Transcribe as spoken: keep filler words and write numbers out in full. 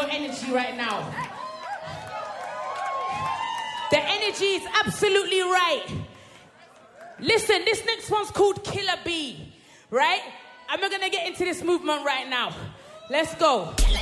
your energy right now. The energy is absolutely right. Listen, this next one's called Killer Bee, right? And we're going to get into this movement right now. Let's go.